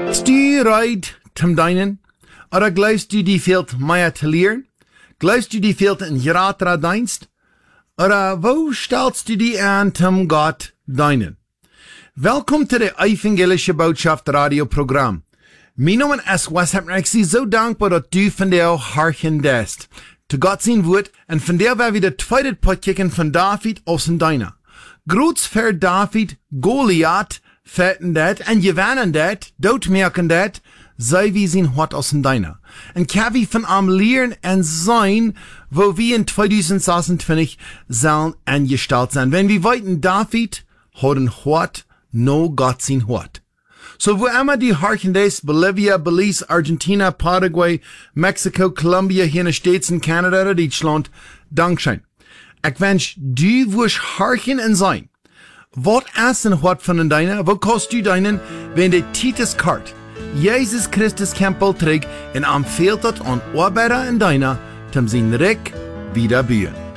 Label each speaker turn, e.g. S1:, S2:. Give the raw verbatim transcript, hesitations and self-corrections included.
S1: Stu reit zum deinen? Oder glaubst du, die fehlt mehr zu lernen? Glaubst du, die fehlt ein graterer Dienst? Oder wo stellst du die an zum Gott deinen? Welkom to de Evangelische Botschaft radioprogram. Mijn naam is Wes Hepner. Ik zie zo dankbaar dat u vandaag harken dest. Te God zijn woord. En vandaag werden we de tweede pot kijken van David aus en Dina. Groots ver David, Goliath, fetten dat. En gewannen dat, doodmerken dat. Zij wie zijn hart aus en Dina. En kan we van am leren en zijn, wo we in twintig zesentwintig zullen angesteld zijn. Wenn we weten David, hat een hart, no Gott sein hart. So wo immer die Harkendes, Bolivia, Belize, Argentina, Paraguay, Mexico, Colombia, hier in den States und Kanada oder Deutschland, Dankeschön. Ich wünsch, du wirst harken und sein. Was ist denn hart von deiner? Wo kannst du deinen, wenn der Titus kart, Jesus Christus Campbell trägt und empfiehlt das an Arbeiter in deiner, zum sein Reck wieder bühen.